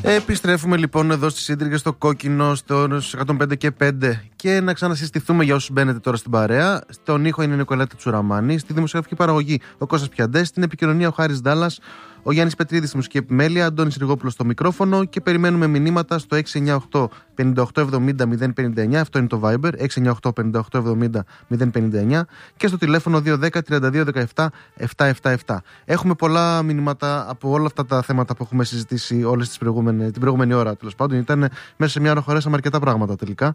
Επιστρέφουμε λοιπόν εδώ στις Σύντριγγες, στο Κόκκινο, στο 105 και 5 και να ξανασυστηθούμε για όσους μπαίνετε τώρα στην παρέα. Στον ήχο είναι η Νικολέτα Τσουραμάνη, στη δημοσιογραφική παραγωγή ο Κώστας Πιαντές, στην επικοινωνία ο Χάρης Ντάλλας, ο Γιάννης Πετρίδης στη μουσική επιμέλεια, Αντώνης Ριγόπουλος στο μικρόφωνο και περιμένουμε μηνύματα στο 698 5870 059, αυτό είναι το Viber, 698 5870 059 και στο τηλέφωνο 210 32 17 777. Έχουμε πολλά μηνύματα από όλα αυτά τα θέματα που έχουμε συζητήσει την προηγούμενη ώρα, τέλος πάντων. Ήταν μέσα σε μια ώρα, χωρέσαμε αρκετά πράγματα τελικά.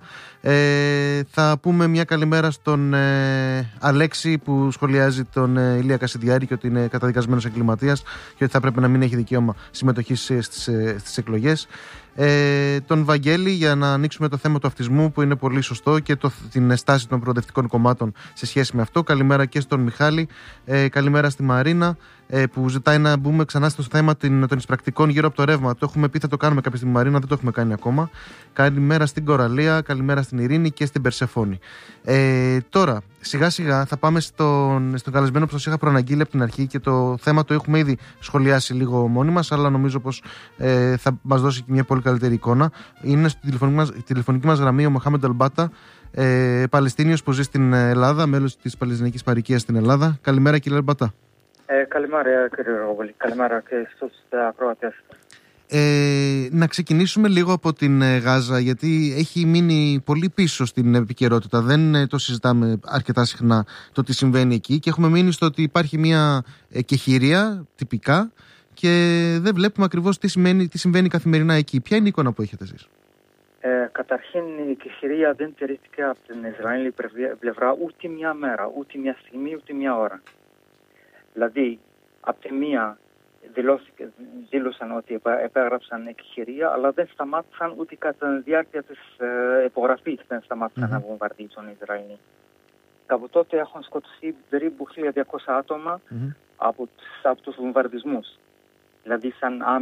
Θα πούμε μια καλημέρα στον Αλέξη που σχολιάζει τον Ηλία Κασιδιάρη και ότι είναι καταδικασμένος εγκληματίας και ότι θα πρέπει να μην έχει δικαίωμα συμμετοχής στις εκλογές. Τον Βαγγέλη για να ανοίξουμε το θέμα του αυτισμού που είναι πολύ σωστό και την στάση των προοδευτικών κομμάτων σε σχέση με αυτό. Καλημέρα και στον Μιχάλη. Καλημέρα στη Μαρίνα που ζητάει να μπούμε ξανά στο θέμα των εισπρακτικών γύρω από το ρεύμα. Το έχουμε πει, θα το κάνουμε κάποια στιγμή, Μαρίνα, δεν το έχουμε κάνει ακόμα. Καλημέρα στην Κοραλία, καλημέρα στην Ειρήνη και στην Περσεφόνη. Τώρα, σιγά σιγά θα πάμε στον καλεσμένο που σας είχα προαναγγείλει από την αρχή και το θέμα το έχουμε ήδη σχολιάσει λίγο μόνοι μας, αλλά νομίζω πως θα μας δώσει και μια πολύ καλύτερη εικόνα. Είναι στη τηλεφωνική μας γραμμή ο Μοχάμεντ Αλμπάτα, Παλαιστίνιος που ζει στην Ελλάδα, μέλος της Παλαιστινικής Παροικίας στην Ελλάδα. Καλημέρα, κύριε Αλμπάτα. Καλημέρα, κύριε Ρογοβολή. Καλημέρα και στους ακροατές. Να ξεκινήσουμε λίγο από την Γάζα, γιατί έχει μείνει πολύ πίσω στην επικαιρότητα. Δεν το συζητάμε αρκετά συχνά το τι συμβαίνει εκεί και έχουμε μείνει στο ότι υπάρχει μια κεχηρία τυπικά και δεν βλέπουμε ακριβώς τι συμβαίνει καθημερινά εκεί. Ποια είναι η εικόνα που έχετε εσείς? Καταρχήν, η κεχηρία δεν τηρήθηκε από την Ισραηλινή πλευρά ούτε μια μέρα, ούτε μια στιγμή, ούτε μια ώρα. Δηλαδή, από τη μία δήλωσαν ότι επέγραψαν εκχειρία, αλλά δεν σταμάτησαν ούτε κατά τη διάρκεια της υπογραφής δεν σταμάτησαν να βομβαρδίζουν οι Ισραηλοί. Από τότε έχουν σκοτωθεί περίπου 1.200 άτομα από τους βομβαρδισμούς. Δηλαδή,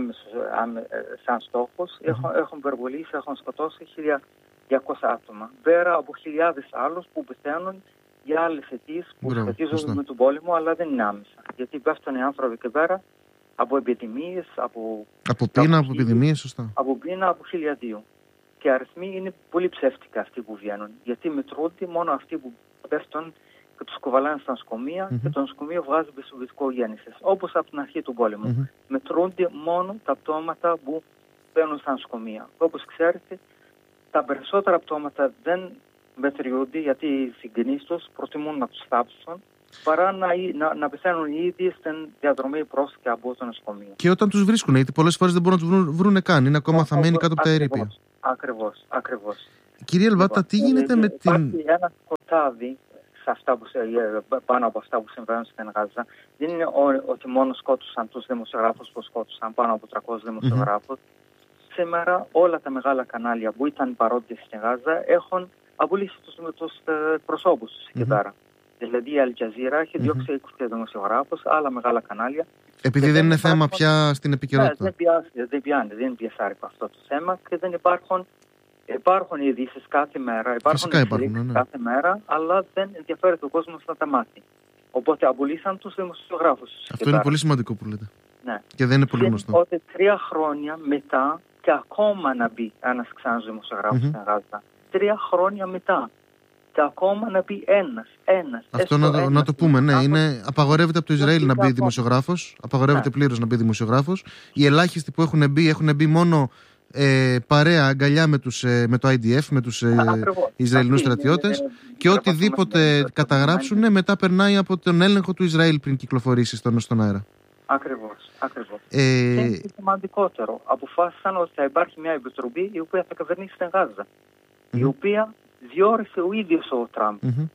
σαν στόχος, έχουν υπερβολήσει, έχουν σκοτώσει 1.200 άτομα. Πέρα από χιλιάδες άλλους που πεθαίνουν για άλλες αιτίες που σχετίζονται με τον πόλεμο, αλλά δεν είναι άμεσα. Γιατί πέφτουν οι άνθρωποι εκεί πέρα από επιδημίες, από πείνα, από επιδημίες, σωστά. Από πείνα, από 1.002. Και οι αριθμοί είναι πολύ ψεύτικα αυτοί που βγαίνουν. Γιατί μετρούνται μόνο αυτοί που πέφτουν και τους κουβαλάνε στα νοσοκομεία και το νοσοκομείο βγάζει πιστοποιητικό γέννησης. Όπως από την αρχή του πόλεμου. Μετρούνται μόνο τα πτώματα που μπαίνουν στα νοσοκομεία. Όπως ξέρετε, τα περισσότερα πτώματα δεν μετριούνται γιατί οι συγγενείς τους προτιμούν να τους θάψουν παρά να πεθαίνουν οι ίδιοι στην διαδρομή προς και από το νοσοκομείο. Και όταν τους βρίσκουν, γιατί πολλές φορές δεν μπορούν να τους βρουν καν, είναι ακόμα θαμμένοι κάτω από τα ερείπια. Ακριβώς. Κύριε Αλμπάτα, τι γίνεται με την... Υπάρχει ένα σκοτάδι πάνω από αυτά που συμβαίνουν στην Γάζα. Δεν είναι ότι μόνο σκότωσαν τους δημοσιογράφους που σκότωσαν, πάνω από 300 δημοσιογράφους. Σήμερα όλα τα μεγάλα κανάλια που ήταν παρόντες στην Γάζα έχουν απολύσει τους προσώπους τους εκεί πέρα. Δηλαδή η Αλτζαζίρα έχει διώξει 20 δημοσιογράφους, άλλα μεγάλα κανάλια. Επειδή δεν είναι θέμα πια στην επικαιρότητα. Δεν πιασάρει αυτό το θέμα και δεν υπάρχουν ειδήσεις κάθε μέρα. Υπάρχουν κάθε μέρα, αλλά δεν ενδιαφέρεται ο κόσμος να τα μάθει. Οπότε απολύσαν τους δημοσιογράφους. Αυτό είναι πολύ σημαντικό που λέτε. Ναι. Και δεν είναι πολύ γνωστό. Οπότε 3 χρόνια μετά και ακόμα να μπει ένας ξένος δημοσιογράφος στην Γάζα. 3 χρόνια μετά. Και ακόμα να μπει ένας. Αυτό να το πούμε, ναι. Απαγορεύεται από το Ισραήλ να μπει δημοσιογράφος. Απαγορεύεται πλήρως να μπει δημοσιογράφος. Οι ελάχιστοι που έχουν μπει μόνο παρέα, αγκαλιά με το IDF, με τους Ισραηλινούς στρατιώτες. Και οτιδήποτε καταγράψουν μετά περνάει από τον έλεγχο του Ισραήλ πριν κυκλοφορήσει στον αέρα. Ακριβώς. Και το σημαντικότερο, αποφάσισαν ότι θα υπάρχει μια επιτροπή η οποία θα κυβερνήσει την Γάζα. Η οποία διόρισε ο ίδιος ο Τραμπ.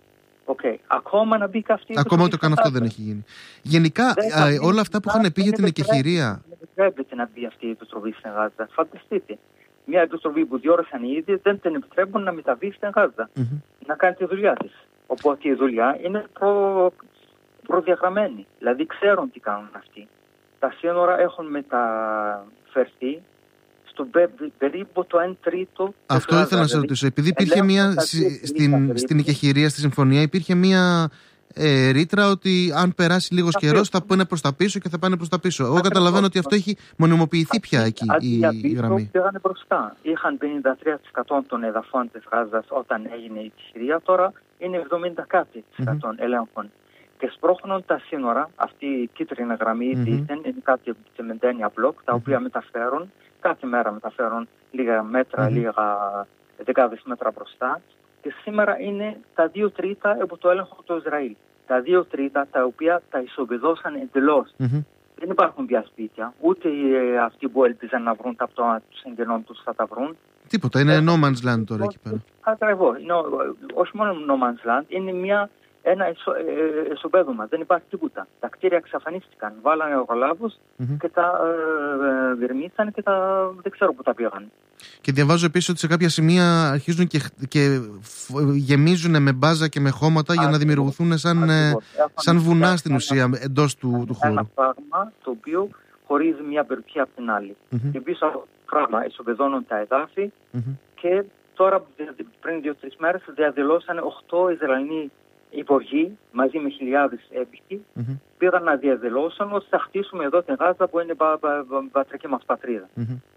Ακόμα να μπει και αυτή. Ακόμα ούτε καν αυτό δεν έχει γίνει. Γενικά, όλα αυτά που είχαν πει για την εκεχηρία. Δεν επιτρέπεται να μπει αυτή η επιτροπή στην Γάζα. Φανταστείτε. Μια επιτροπή που διόρισαν οι ίδιοι δεν την επιτρέπουν να μεταβεί στην Γάζα. Να κάνει τη δουλειά της. Οπότε η δουλειά είναι προδιαγραμμένη. Δηλαδή ξέρουν τι κάνουν αυτοί. Τα σύνορα έχουν μεταφερθεί στο περίπου το 1/3. Αυτό ήθελα να σας ρωτήσω. Επειδή υπήρχε στην εκεχηρία, στη συμφωνία, υπήρχε μια ρήτρα ότι αν περάσει λίγος καιρός θα πάνε προς τα πίσω και θα πάνε προς τα πίσω. Εγώ καταλαβαίνω ότι αυτό έχει μονιμοποιηθεί πια εκεί η γραμμή. Πήγανε μπροστά. Είχαν 53% των εδαφών της Γάζας όταν έγινε η τυχηρία, τώρα είναι 70 κάτι ελέγχων. Και σπρώχνουν τα σύνορα, αυτή η κίτρινη γραμμή δίθεν, είναι κάτι τσεμεντένια μπλοκ, τα οποία μεταφέρουν, κάθε μέρα μεταφέρουν λίγα μέτρα, λίγα δεκάδες μέτρα μπροστά. Και σήμερα είναι τα 2/3 από το έλεγχο του Ισραήλ. Τα 2/3 τα οποία τα ισοπεδώσαν εντελώς. Δεν υπάρχουν πια σπίτια, ούτε αυτοί που έλπιζαν να βρουν τα πτώματα του εγγενών τους θα τα βρουν. Τίποτα, είναι no man's land τώρα εκεί πέρα. Ακριβώς. Όχι μόνο no man's land, είναι ένα ισοπαίδωμα. Δεν υπάρχει τίποτα. Τα κτίρια εξαφανίστηκαν. Βάλανε εργολάβους και τα γερμίσαν και δεν ξέρω πού τα πήγαν. Και διαβάζω επίσης ότι σε κάποια σημεία αρχίζουν και γεμίζουν με μπάζα και με χώματα για να δημιουργηθούν σαν βουνά στην ουσία εντός του χώρου. Ένα πράγμα το οποίο χωρίζει μια περιοχή από την άλλη. Και πίσω από το πράγμα ισοπεδώνουν τα εδάφη και τώρα πριν 2-3 μέρες διαδηλώσανε 8 Ισραηλοί υπουργοί μαζί με χιλιάδες έπικοι πήγαν να διαδηλώσουν ότι θα χτίσουμε εδώ την Γάζα που είναι πατρική μας πατρίδα.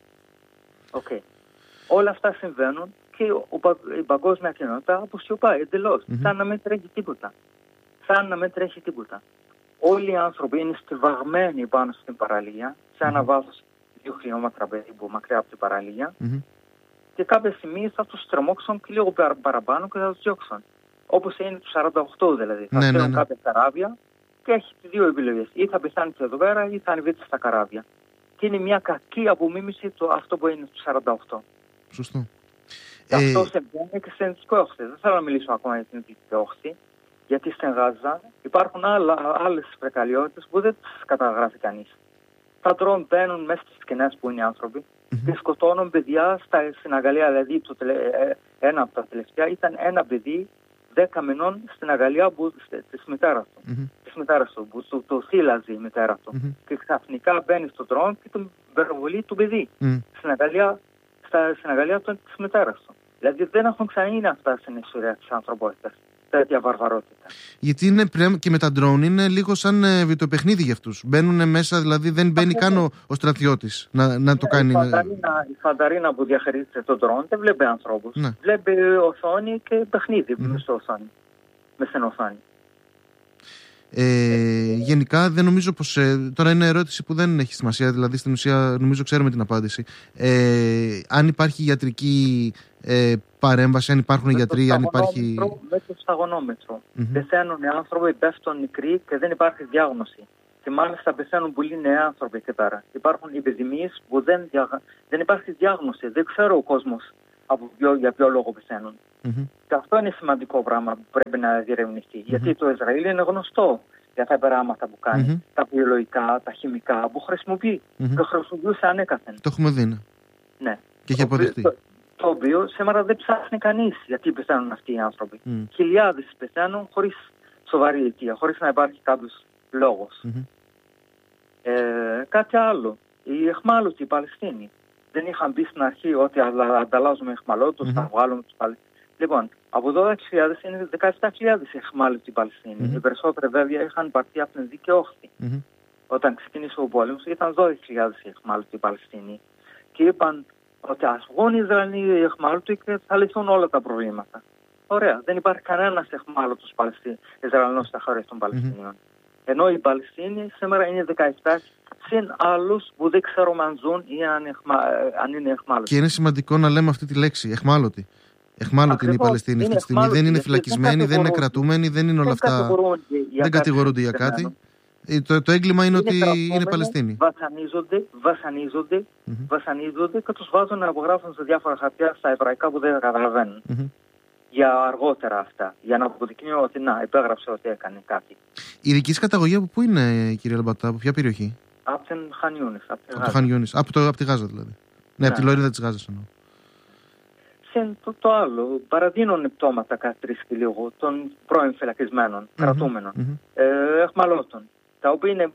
Όλα αυτά συμβαίνουν και η παγκόσμια κοινότητα αποσιωπάει εντελώς. Σαν να μην τρέχει τίποτα. Όλοι οι άνθρωποι είναι στιβαγμένοι πάνω στην παραλία, σε ένα βάθος 2 χιλιόμετρα περίπου μακριά από την παραλία και κάποια στιγμή θα τους τρεμώξουν και λίγο παραπάνω και θα τους διώξουν. Όπως είναι το 48 δηλαδή. Θα φέρουν κάποια καράβια και έχει 2 επιλογές. Ή θα πεθάνει εδώ πέρα ή θα ανεβείτε στα καράβια. Και είναι μια κακή απομίμηση το αυτό που είναι το 48. Σωστό. Αυτό συμβαίνει και στην Δυτική Όχθη. Δεν θέλω να μιλήσω ακόμα για την Δυτική Όχθη, γιατί στην Γάζα υπάρχουν άλλες φρικαλιότητες που δεν τις καταγράφει κανείς. Τα ντρόουν μπαίνουν μέσα στις σκηνές που είναι οι άνθρωποι και σκοτώνουν παιδιά στην Αγγλία. Δηλαδή, ένα από τα τελευταία ήταν ένα παιδί 10 μηνών στην Αγγλία της μητέρας του, που το θύλαζε η μητέρα του. Και ξαφνικά μπαίνει στο ντρόουν και τον περιβολεί του παιδί στην Αγγλία της μητέρας του. Δηλαδή δεν έχουν ξαναγίνει αυτά στην ιστορία της ανθρωπότητας. Τέτοια βαρβαρότητα. Γιατί είναι και με τα ντρόουν είναι λίγο σαν βιντεοπαιχνίδι για αυτούς. Μπαίνουν μέσα, δηλαδή δεν μπαίνει καν ο στρατιώτης να το κάνει. Η φανταρίνα που διαχειρίζεται το ντρόουν δεν βλέπει ανθρώπους. Βλέπει οθόνη και παιχνίδι μες στην οθόνη. Γενικά δεν νομίζω πως τώρα είναι ερώτηση που δεν έχει σημασία, δηλαδή στην ουσία νομίζω ξέρουμε την απάντηση. Αν υπάρχει ιατρική παρέμβαση, αν υπάρχουν γιατροί, αν υπάρχει... Μέσα στο σταγονόμετρο πεθαίνουν άνθρωποι, πέφτουν νεκροί και δεν υπάρχει διάγνωση. Και μάλιστα πεθαίνουν πολλοί νέοι άνθρωποι εκεί πέρα. Υπάρχουν επιδημίες που δεν υπάρχει διάγνωση. Δεν ξέρω ο κόσμος για ποιο λόγο πεθαίνουν. Και αυτό είναι σημαντικό πράγμα που πρέπει να διερευνηθεί. Γιατί το Ισραήλ είναι γνωστό για τα πράγματα που κάνει, τα βιολογικά, τα χημικά που χρησιμοποιεί. Το χρησιμοποιούσε ανέκαθεν. Το έχουμε δει. Ναι. Και έχει αποδειχτεί. Το οποίο σήμερα δεν ψάχνει κανείς γιατί πεθαίνουν αυτοί οι άνθρωποι. Χιλιάδες πεθαίνουν χωρίς σοβαρή αιτία, χωρίς να υπάρχει κάποιος λόγος. Κάτι άλλο. Οι εχμάλωτοι, οι Παλαιστίνοι. Δεν είχαν πει στην αρχή ότι ανταλλάζουμε εχμαλώτους, θα βγάλουμε τους Παλαιστίνους. Λοιπόν, από 12.000 είναι 17.000 εχμάλωτοι Παλαιστίνοι. Οι περισσότεροι βέβαια είχαν πάρθει από την Δυτική Όχθη. Όταν ξεκίνησε ο πόλεμος ήταν 12.000 εχμάλωτοι Παλαιστίνοι. Και είπαν ότι ας βγουν οι Ισραηλοί εχμάλωτοι και θα λυθούν όλα τα προβλήματα. Ωραία, δεν υπάρχει κανένας εχμάλωτος Ισραηλινός στα χώρια των Παλαιστινίων. Ενώ οι Παλαιστίνοι σήμερα είναι 17 συν άλλους που δεν ξέρουμε αν ζουν ή αν είναι εχμάλωτοι. Και είναι σημαντικό να λέμε αυτή τη λέξη, εχμάλωτοι. Εχμάλωτοι είναι οι Παλαιστίνοι αυτή τη στιγμή. Δεν είναι φυλακισμένοι, δεν είναι κρατούμενοι, δεν είναι όλα αυτά. Δεν κατηγορούνται για κάτι. Το έγκλημα είναι ότι είναι Παλαιστίνοι. Βασανίζονται και τους βάζουν να υπογράφουν σε διάφορα χαρτιά στα εβραϊκά που δεν καταλαβαίνουν. Για αργότερα αυτά. Για να αποδεικνύει ότι υπέγραψε ότι έκανε κάτι. Η δική σας καταγωγή από πού είναι, κύριε Λαμπατά, από ποια περιοχή? Από την Χαν Ιούνις. Από το Χαν Ιούνις. Από τη Γάζα δηλαδή. Ναι, από τη Λωρίδα της Γάζας εννοώ. Το άλλο, παραδίνουν πτώματα κάθε 3 και λίγο των πρώην φυλακισμένων, κρατούμενων, εχμαλώτων, τα οποία είναι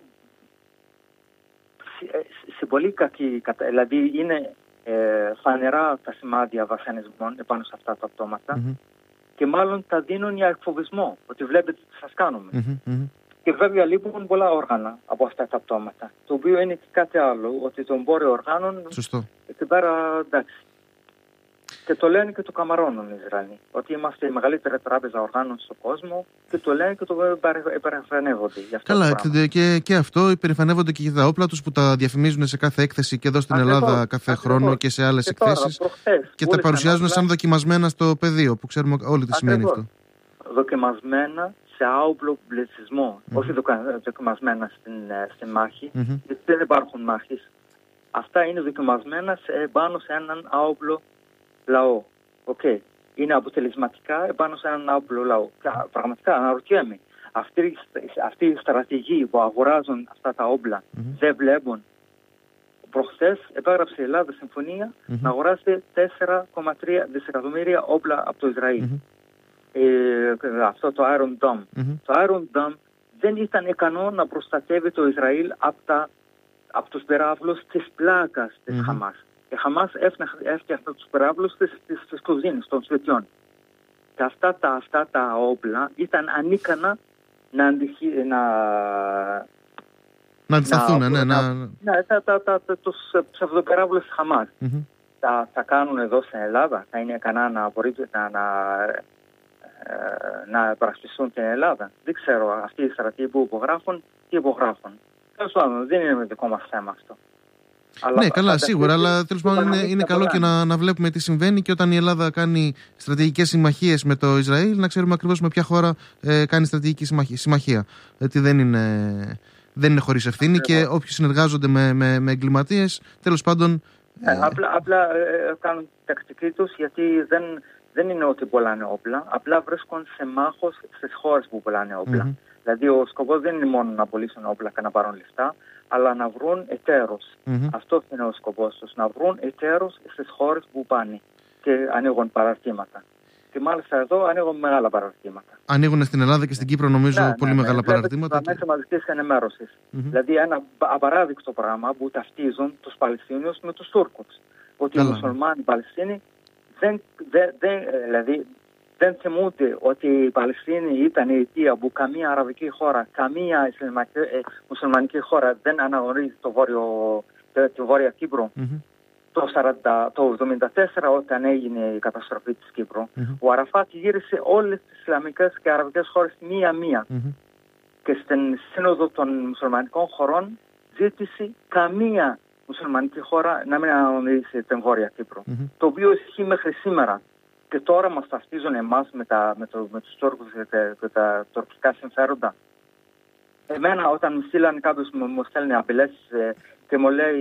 σε πολύ κακή κατάσταση, δηλαδή είναι φανερά τα σημάδια βασανισμών επάνω σε αυτά τα πτώματα και μάλλον τα δίνουν για εκφοβισμό, ότι βλέπετε τι σας κάνουμε. Και βέβαια λείπουν πολλά όργανα από αυτά τα πτώματα. Το οποίο είναι και κάτι άλλο, ότι το εμπόριο οργάνων. Σωστό. Εκεί πέρα εντάξει. Και το λένε και το καμαρώνουν οι Ισραηλοί. Ότι είμαστε η μεγαλύτερη τράπεζα οργάνων στον κόσμο και το λένε και το υπερηφανεύονται. Καλά, και αυτό υπερηφανεύονται και για τα όπλα τους που τα διαφημίζουν σε κάθε έκθεση και εδώ στην Ελλάδα κάθε χρόνο και σε άλλες εκθέσεις. Και τα παρουσιάζουν σαν δοκιμασμένα στο πεδίο, που ξέρουμε όλοι τι σημαίνει αυτό. Δοκιμασμένα σε άοπλο πληθυσμό. Όχι δοκιμασμένα στην μάχη, γιατί δεν υπάρχουν μάχες. Αυτά είναι δοκιμασμένα πάνω σε έναν άοπλο λαό. Είναι αποτελεσματικά επάνω σε έναν άοπλο λαό. Πραγματικά αναρωτιέμαι. Αυτοί οι στρατηγοί που αγοράζουν αυτά τα όπλα δεν βλέπουν. Προχθές επέγραψε η Ελλάδα συμφωνία να αγοράσει 4,3 δισεκατομμύρια όπλα από το Ισραήλ. Αυτό το Iron Dome. Το Iron Dome δεν ήταν ικανό να προστατεύει το Ισραήλ από τους πυράβλους της πλάκας της Χαμάς. Η Χαμάς έφτιαχνε τους πυράβλους στις κουζίνες των σπιτιών. Και αυτά τα όπλα ήταν ανίκανα να αντισταθούν, τους ψευδοπυράβλους της Χαμάς. Θα κάνουν εδώ στην Ελλάδα, θα είναι ικανά να υπερασπιστούν την Ελλάδα. Δεν ξέρω αυτοί οι στρατοί που υπογράφουν, τι υπογράφουν. Τέλος πάντων, δεν είναι δικό μας θέμα αυτό. Ναι, καλά, σίγουρα, αλλά τέλος πάντων είναι καλό και να βλέπουμε τι συμβαίνει και όταν η Ελλάδα κάνει στρατηγικές συμμαχίες με το Ισραήλ, να ξέρουμε ακριβώς με ποια χώρα κάνει στρατηγική συμμαχία. Γιατί δεν είναι χωρίς ευθύνη και όποιοι συνεργάζονται με εγκληματίες, τέλος πάντων. Απλά κάνουν τακτική τους, γιατί δεν είναι ότι πουλάνε όπλα, απλά βρίσκονται σε μάχος στις χώρες που πουλάνε όπλα. Δηλαδή, ο σκοπός δεν είναι μόνο να πουλήσουν όπλα και να πάρουν λεφτά, αλλά να βρουν εταίρους. Αυτό είναι ο σκοπός τους, να βρουν εταίρους στις χώρες που πάνε και ανοίγουν παραρτήματα. Και μάλιστα εδώ ανοίγουν μεγάλα παραρτήματα. Ανοίγουν στην Ελλάδα και στην Κύπρο, νομίζω, πολύ μεγάλα παραρτήματα. Στα μέσα μαζικής ενημέρωσης. Δηλαδή, ένα απαράδεικτο πράγμα που ταυτίζουν τους Παλαιστίνιους με τους Τούρκους. Ότι οι μουσουλμάνοι Παλαιστίνοι δεν θυμούνται ότι η Παλαιστίνη ήταν η αιτία που καμία αραβική χώρα, καμία μουσουλμανική χώρα δεν αναγνωρίζει τη Βόρεια Κύπρο. Το 1974, όταν έγινε η καταστροφή της Κύπρου, ο Αραφάτ γύρισε όλες τις Ισλαμικές και αραβικές χώρες μία-μία. Και στην Σύνοδο των Μουσουλμανικών χωρών ζήτησε καμία μουσουλμανική χώρα να μην αναγνωρίσει την Βόρεια Κύπρο. Το οποίο ισχύει μέχρι σήμερα. Και τώρα μας ταυτίζουν εμάς με τους Τούρκους και τα τουρκικά συμφέροντα. Εμένα όταν μου στείλαν κάποιος μου στέλνει απειλές και μου λέει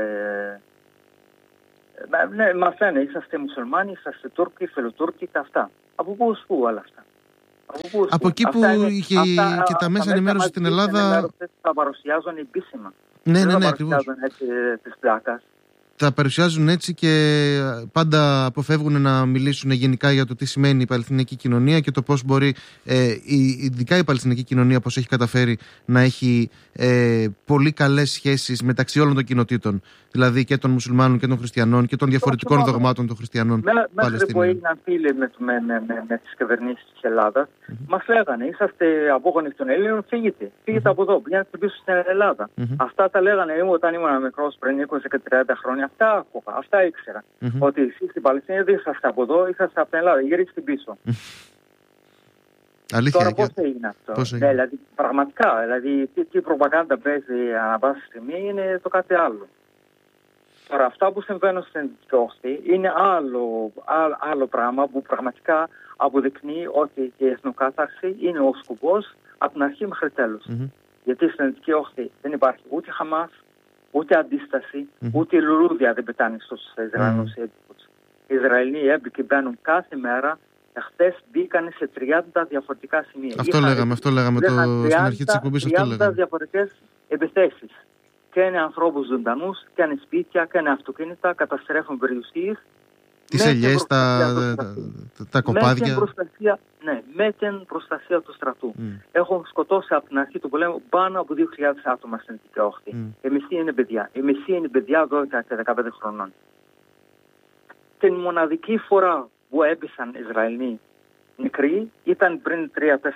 ναι, μας λένε είσαστε μουσουλμάνοι, είσαστε Τούρκοι, φιλοτούρκοι και αυτά. Από πού όλα αυτά? Από εκεί που είχε και τα μέσα ενημέρωση στην Ελλάδα τα παρουσιάζουν επίσημα. Ναι, δεν ακριβώς. Έτσι της πλάκας. Τα παρουσιάζουν έτσι και πάντα αποφεύγουν να μιλήσουν γενικά για το τι σημαίνει η Παλαιστινιακή κοινωνία και το πώς μπορεί ειδικά η Παλαιστινιακή κοινωνία πώς έχει καταφέρει να έχει πολύ καλές σχέσεις μεταξύ όλων των κοινοτήτων, δηλαδή και των μουσουλμάνων και των χριστιανών και των διαφορετικών δογμάτων των χριστιανών Παλαιστινίων. Μέχρι που έγιναν φίλοι με τις κυβερνήσεις της Ελλάδας, μας λέγανε είσαστε απόγονοι των Ελλήνων, φύγετε από εδώ, πηγαίνετε πίσω στην Ελλάδα. Αυτά τα λέγανε όταν ήμουν μικρός πριν 20 και 30 χρόνια. Αυτά άκουγα, αυτά ήξερα. Ότι εσείς στην Παλαιστίνη δεν είσαστε από εδώ, είσαστε από την Ελλάδα, γυρίστε πίσω. Αλήθεια, τώρα πώς έγινε αυτό? Δηλαδή, πραγματικά, τι προπαγάνδα παίζει ανά πάση στιγμή είναι το κάτι άλλο. Τώρα αυτά που συμβαίνουν στην Δυτική Όχθη είναι άλλο πράγμα που πραγματικά αποδεικνύει ότι η εθνοκάταρση είναι ο σκοπός από την αρχή μέχρι τέλους. Γιατί στην Δυτική Όχθη δεν υπάρχει ούτε Χαμάς, ούτε αντίσταση, ούτε λουλούδια δεν πετάνε στους Ισραηλινούς έμπικους. Οι Ισραηλοί έμπικοι μπαίνουν κάθε μέρα. Χθες μπήκαν σε 30 διαφορετικά σημεία. Αυτό λέγαμε στην αρχή της εκπομπής. 30 διαφορετικές επιθέσεις. Και είναι ανθρώπους ζωντανούς, και είναι σπίτια, και είναι αυτοκίνητα, καταστρέφουν περιουσίες. Τις ελιές, τα κοπάδια. Με την προστασία του στρατού. Έχουν σκοτώσει από την αρχή του πολέμου πάνω από 2.000 άτομα στην Δυτική Όχθη. Η μισή είναι παιδιά. Η μισή είναι παιδιά 12 και 15 χρονών. Την μοναδική φορά που έπεσαν Ισραηλοί νεκροί ήταν πριν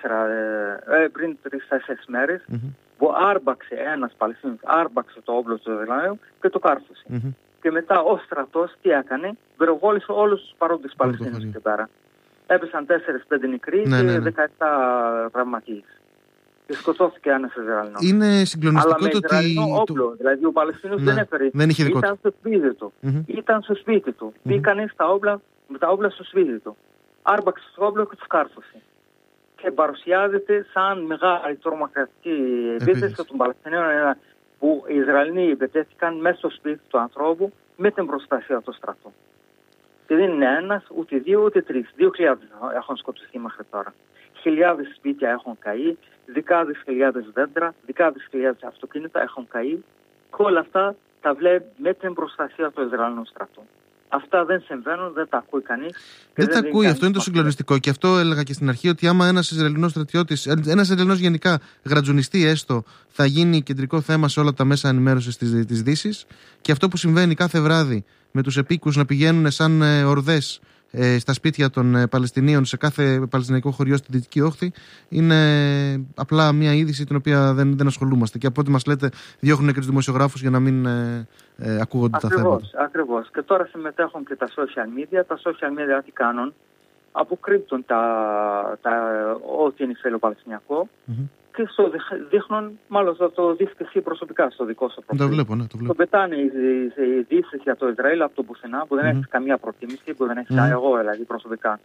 3-4 μέρες που άρπαξε ένας Παλαιστίνιος, άρπαξε το όπλο του Ισραήλ και το κάρφωσε. Και μετά ο στρατός τι έκανε, πυροβόλησε όλους τους παρόντες Παλαιστίνιους εκεί πέρα. Έπεσαν 4-5 νεκροί και 17 τραυματίες. Και σκοτώθηκε ένας Ισραηλινός. Είναι συγκλονιστικό αλλά με το ότι. Ισραηλινό όπλο. Δηλαδή ο Παλαιστίνιος δεν έφερε. Ήταν στο σπίτι του. Ήταν στο σπίτι του. Μπήκανε με τα όπλα στο σπίτι του. Άρπαξε το όπλο και τους κάρφωσε. Και παρουσιάζεται σαν μεγάλη τρομοκρατική επίθεση των Παλαιστινίων που οι Ισραηλοί επιτέθηκαν μέσα στο σπίτι του ανθρώπου με την προστασία του στρατού. Και δεν είναι ένας, ούτε δύο, ούτε τρεις. 2.000 έχουν σκοτωθεί μέχρι τώρα. Χιλιάδες σπίτια έχουν καεί, δεκάδες χιλιάδες δέντρα, δεκάδες χιλιάδες αυτοκίνητα έχουν καεί. Και όλα αυτά τα βλέπει με την προστασία του Ισραηλινού στρατού. Αυτά δεν συμβαίνουν, δεν τα ακούει κανείς. Δεν τα ακούει, αυτό είναι το συγκλονιστικό. Και αυτό έλεγα και στην αρχή, ότι άμα ένας Ισραηλινός στρατιώτης, ένας Ισραηλινός γενικά γρατζουνιστή έστω, θα γίνει κεντρικό θέμα σε όλα τα μέσα ενημέρωσης της Δύσης. Και αυτό που συμβαίνει κάθε βράδυ με τους επίκους να πηγαίνουν σαν ορδές στα σπίτια των Παλαιστινίων σε κάθε παλαιστινιακό χωριό στη Δυτική Όχθη, είναι απλά μια είδηση την οποία δεν ασχολούμαστε. Και από ό,τι μας λέτε, διώχνουν και τους δημοσιογράφους για να μην ακούγονται τα θέματα. Ακριβώς. Και τώρα συμμετέχουν και τα social media. Τα social media τι κάνουν? Αποκρύπτουν ό,τι είναι Ισραηλο-Παλαιστινιακό και στο δείχνουν, μάλλον θα το δεις και εσύ προσωπικά στο δικό σου προφίλ. Το βλέπω, ναι, το βλέπω. Το πετάνε οι ειδήσεις για το Ισραήλ από το πουθενά, που δεν έχεις καμία προτίμηση, που δεν έχεις εγώ δηλαδή προσωπικά.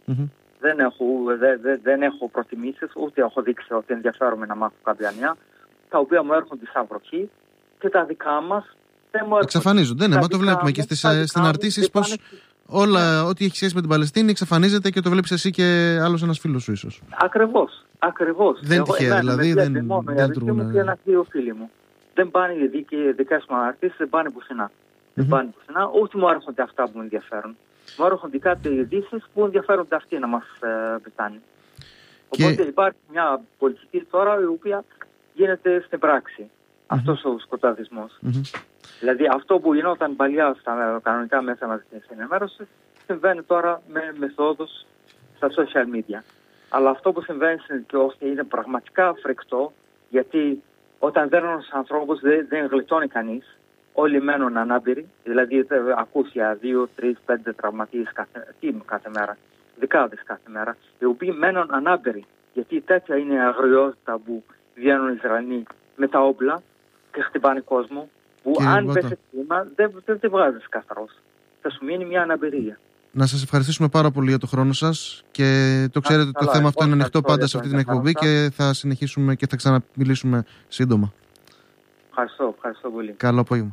Δεν έχω προτιμήσεις, ούτε έχω δείξει ότι ενδιαφέρομαι να μάθω κάποια νέα, τα οποία μου έρχονται σαν βροχή και τα δικά μας δεν μου έρχονται. Εξαφανίζονται, ναι, μα το βλέπουμε και στις συναρτήσεις πως όλα, ό,τι έχει σχέση με την Παλαιστίνη εξαφανίζεται και το βλέπεις εσύ και άλλος ένας φίλος σου ίσως. Ακριβώς. Δεν τυχαία, δηλαδή δεν τρούν. Και ένας-δύο φίλοι μου. Δεν πάνε οι δικές μου αναρτήσεις, δεν πάνε πουθενά. Ούτε μου έρχονται αυτά που με ενδιαφέρουν. Μου έρχονται κάτι ειδήσεις που ενδιαφέρονται αυτοί να μας πετάνε. Οπότε υπάρχει μια πολιτική τώρα η οποία γίνεται στην πράξη. Αυτός ο σκοταδισμός. Δηλαδή αυτό που γινόταν παλιά στα κανονικά μέσα μαζικής ενημέρωσης συμβαίνει τώρα με μεθόδους στα social media. Αλλά αυτό που συμβαίνει είναι πραγματικά φρικτό, γιατί όταν δένουν στους ανθρώπους δεν γλιτώνει κανείς. Όλοι μένουν ανάπηροι, δηλαδή ακούς για 2, 3, 5 τραυματίες κάθε μέρα, δεκάδες κάθε μέρα, οι οποίοι μένουν ανάπηροι. Γιατί τέτοια είναι η αγριότητα που βγαίνουν οι Ισραηλοί με τα όπλα και χτυπάνε κόσμο, που αν πέσει κλίμα δεν τη βγάζεις καθαρός. Θα σου μείνει μια αναπηρία. Να σας ευχαριστήσουμε πάρα πολύ για το χρόνο σας και το ξέρετε ότι το θέμα αυτό είναι ανοιχτό πάντα σε αυτή την εκπομπή και θα συνεχίσουμε και θα ξαναμιλήσουμε σύντομα. Ευχαριστώ πολύ. Καλό απόγευμα.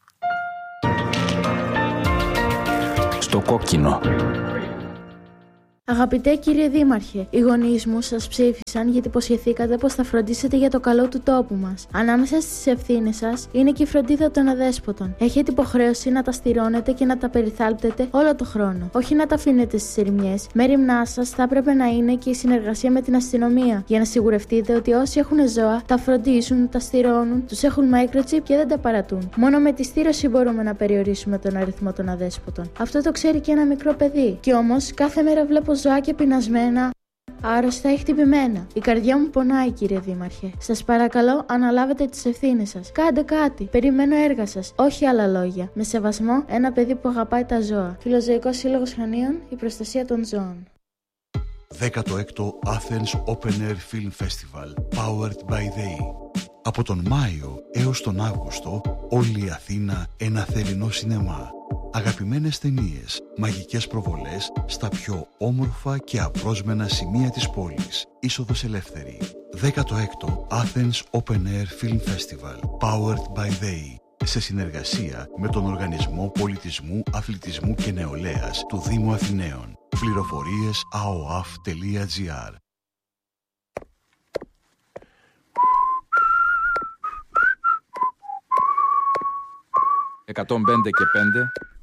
Στο κόκκινο. Αγαπητέ κύριε Δήμαρχε, οι γονείς μου σας ψήφισαν γιατί υποσχεθήκατε πως θα φροντίσετε για το καλό του τόπου μας. Ανάμεσα στις ευθύνες σας είναι και η φροντίδα των αδέσποτων. Έχετε υποχρέωση να τα στηρώνετε και να τα περιθάλπτετε όλο το χρόνο. Όχι να τα αφήνετε στις ερημιές. Μέριμνά σας θα έπρεπε να είναι και η συνεργασία με την αστυνομία. Για να σιγουρευτείτε ότι όσοι έχουν ζώα τα φροντίζουν, τα στηρώνουν, τους έχουν microchip και δεν τα παρατούν. Μόνο με τη στήρωση μπορούμε να περιορίσουμε τον αριθμό των αδέσποτων. Αυτό το ξέρει και ένα μικρό παιδί. Κι όμως κάθε μέρα βλέπω ζωάκια πεινασμένα, άρρωστα ή χτυπημένα. Η καρδιά μου πονάει, κύριε Δήμαρχε. Σας παρακαλώ, αναλάβετε τις ευθύνες σας. Κάντε κάτι. Περιμένω έργα σας. Όχι άλλα λόγια. Με σεβασμό, ένα παιδί που αγαπάει τα ζώα. Φιλοζωικός Σύλλογος Χανίων, η προστασία των ζώων. 16ο Athens Open Air Film Festival, powered by they. Από τον Μάιο έως τον Αύγουστο, όλη η Αθήνα ένα θερινό σινεμά. Αγαπημένες ταινίες, μαγικές προβολές στα πιο όμορφα και απρόσμενα σημεία της πόλης. Είσοδος ελεύθερη. 16ο Athens Open Air Film Festival, powered by they. Σε συνεργασία με τον Οργανισμό Πολιτισμού, Αθλητισμού και Νεολαίας του Δήμου Αθηναίων. Πληροφορίες aoaf.gr. 105 και 5